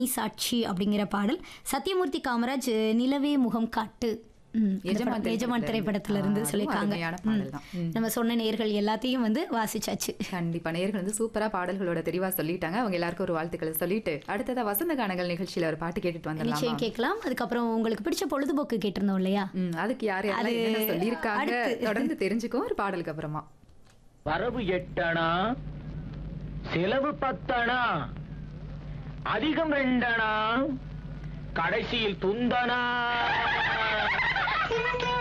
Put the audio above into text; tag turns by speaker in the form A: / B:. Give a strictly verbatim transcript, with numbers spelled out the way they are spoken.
A: சாட்சி அப்படிங்கிற பாடல் சத்யமூர்த்தி காமராஜ் நிலவே முகம் காட்டு ம், அந்த
B: எஜமான்
A: படம், எஜமான் திரைப்படத்துல இருந்து
B: அதுவும்
A: சொல்லியிருக்காங்க.
B: அருமையான
A: ம்.
B: பாடல் தான். ம்.
A: நம்ம சொன்ன நேர்கள் எல்லாத்தையும் வந்து வாசிச்சாச்சு.
B: கண்டிப்பா நேயர்கள் வந்து சூப்பரா பாடல்களோட தெரிவா சொல்லிட்டாங்க. அவங்க எல்லாருக்கும் ஒரு வாழ்த்துக்களை சொல்லிட்டு அடுத்ததா வசந்த கானங்கள் நிகழ்ச்சியில ஒரு பாட்டு கேட்டுட்டு வந்துடலாமா?
A: நிச்சயம் கேட்கலாம். அதுக்கப்புறம் உங்களுக்கு பிடிச்ச பொழுதுபோக்கு கேட்டிருந்தோம் இல்லையா?
B: ம், அதுக்கு யார் யாரெல்லாம்
A: அது
B: என்னென்ன சொல்லியிருக்காங்க
A: அடுத்து.
B: தொடர்ந்து தெரிஞ்சுக்கோ ஒரு பாடலுக்கு அப்புறமா.
C: வரவு எட்டணா, செலவு பத்தணா, அதிகம் ரெண்டணா, கடைசியில் துந்தனா.